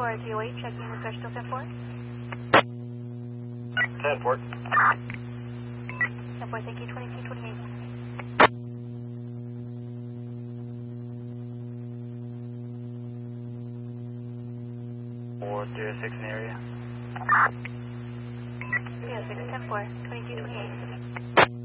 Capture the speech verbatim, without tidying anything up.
four, D O eight, checking the stretch till ten four. ten four. ten four, thank you, twenty-two twenty-eight. four zero six in the area. zero six, ten four, twenty-two twenty-eight.